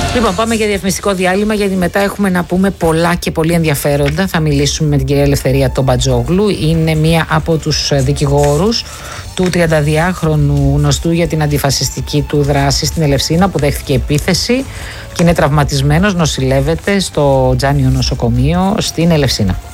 Λοιπόν, πάμε για διαφημιστικό διάλειμμα, γιατί μετά έχουμε να πούμε πολλά και πολύ ενδιαφέροντα. Θα μιλήσουμε με την κυρία Ελευθερία Τομπατζόγλου. Είναι μία από τους δικηγόρους του 32χρονου γνωστού για την αντιφασιστική του δράση στην Ελευσίνα, που δέχθηκε επίθεση και είναι τραυματισμένος, νοσηλεύεται στο Τζάνιο νοσοκομείο στην Ελευσίνα.